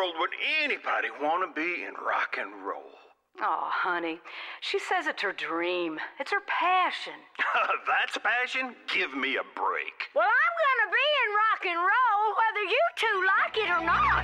world would anybody want to be in rock and roll? Oh, honey, she says it's her dream. It's her passion. That's passion? Give me a break. Well, I'm gonna be in rock and roll whether you two like it or not.